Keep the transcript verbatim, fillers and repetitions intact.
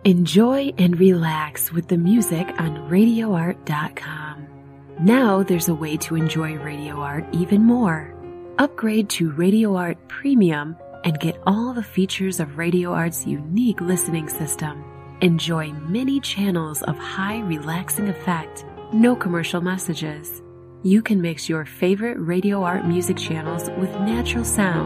Enjoy and relax with the music on radio art dot com. Now there's a way to enjoy Radio Art even more. Upgrade to Radio Art Premium and get all the features of Radio Art's unique listening system. Enjoy many channels of high relaxing effect, no commercial messages. You can mix your favorite Radio Art music channels with natural sound